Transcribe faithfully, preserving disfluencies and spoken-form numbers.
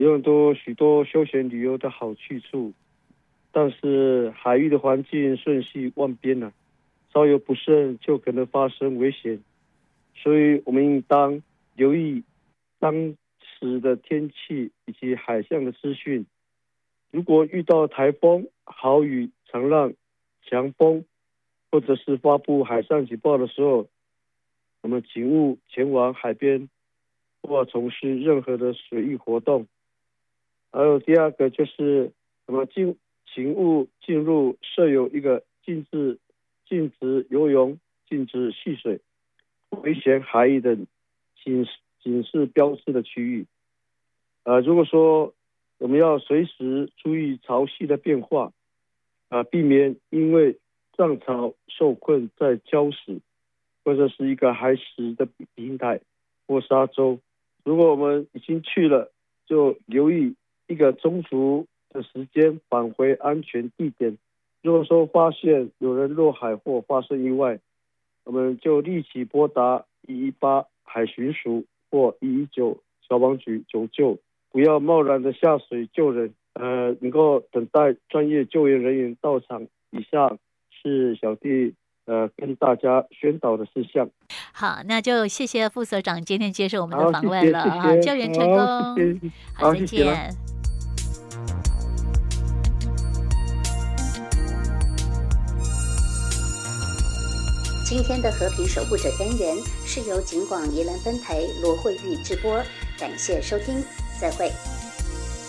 有很多许多休闲旅游的好去处，但是海域的环境瞬息万变啊，稍有不慎就可能发生危险，所以我们应当留意当时的天气以及海象的资讯。如果遇到台风、豪雨、长浪、强风，或者是发布海上警报的时候，我们请勿前往海边或从事任何的水域活动。还有第二个就是我们进请勿进入设有一个禁止禁止游泳、禁止戏水、危险海域的警警示标志的区域。呃，如果说我们要随时注意潮汐的变化，啊、呃，避免因为涨潮受困在礁石或者是一个海蚀的平台或沙洲。如果我们已经去了，就留意一个充足的时间返回安全地点。如果说发现有人落海或发生意外，我们就立即拨打一一八海巡署或一一九消防局求救，不要贸然的下水救人，呃，能够等待专业救援人员到场。以上是小弟呃跟大家宣导的事项。 好，那就谢谢副所长今天接受我们的好， 访谢谢问了啊， 谢谢， 救援成好，谢功， 谢， 好， 好， 再谢谢了。 见。 今天的和平守护者单元是由警广宜兰分台罗慧玉直播，感谢收听，再会。